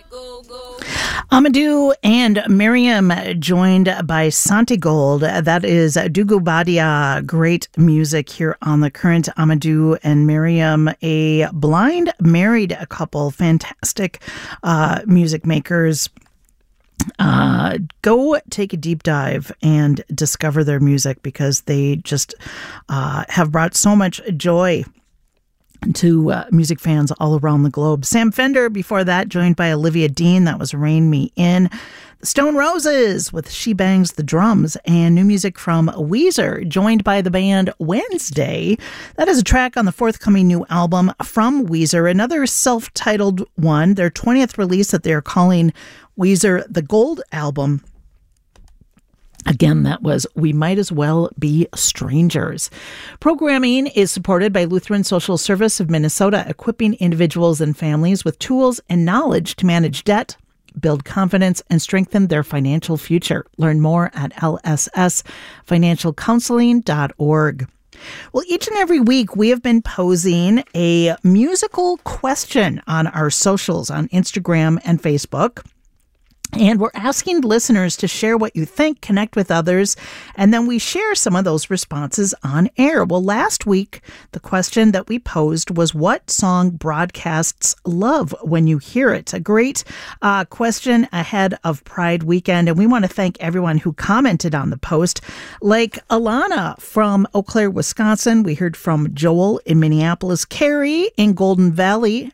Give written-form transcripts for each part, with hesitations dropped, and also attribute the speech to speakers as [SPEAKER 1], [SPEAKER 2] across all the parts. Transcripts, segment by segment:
[SPEAKER 1] Amadou and Miriam joined by Santigold. That is Dougou Badia. Great music here on The Current. Amadou and Miriam, a blind married couple, fantastic music makers. Go take a deep dive and discover their music because they just have brought so much joy to music fans all around the globe. Sam Fender, before that, joined by Olivia Dean. That was Rein Me In. The Stone Roses with She Bangs the Drums, and new music from Weezer, joined by the band Wednesday. That is a track on the forthcoming new album from Weezer, another self-titled one, their 20th release that they're calling Weezer the Gold Album. Again, that was We Might As Well Be Strangers. Programming is supported by Lutheran Social Service of Minnesota, equipping individuals and families with tools and knowledge to manage debt, build confidence, and strengthen their financial future. Learn more at lssfinancialcounseling.org. Well, each and every week we have been posing a musical question on our socials on Instagram and Facebook. And we're asking listeners to share what you think, connect with others, and then we share some of those responses on air. Well, last week, the question that we posed was, what song broadcasts love when you hear it? A great question ahead of Pride weekend, and we want to thank everyone who commented on the post, like Alana from Eau Claire, Wisconsin. We heard from Joel in Minneapolis, Carrie in Apple Valley,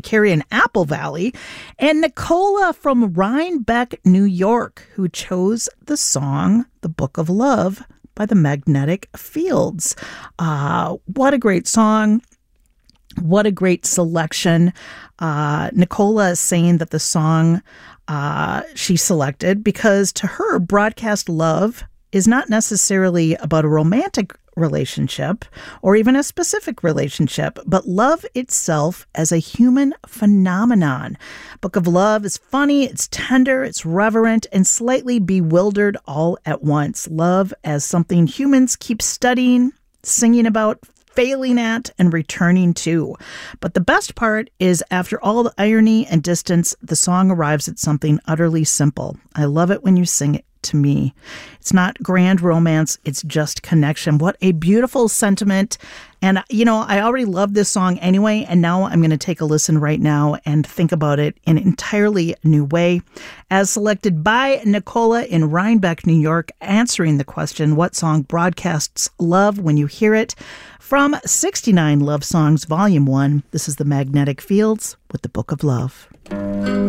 [SPEAKER 1] and Nicola from Rhinebeck, New York, who chose the song The Book of Love by the Magnetic Fields. What a great song. What a great selection. Nicola is saying that the song she selected because to her, broadcast love is not necessarily about a romantic relationship or even a specific relationship, but love itself as a human phenomenon. Book of Love is funny, it's tender, it's reverent, and slightly bewildered all at once. Love as something humans keep studying, singing about, failing at, and returning to. But the best part is, after all the irony and distance, the song arrives at something utterly simple. I love it when you sing it to me. It's not grand romance, it's just connection. What a beautiful sentiment. And, you know, I already love this song anyway, and now I'm going to take a listen right now and think about it in an entirely new way. As selected by Nicola in Rhinebeck, New York, answering the question, what song broadcasts love when you hear it? From 69 Love Songs, Volume 1, this is the Magnetic Fields with The Book of Love.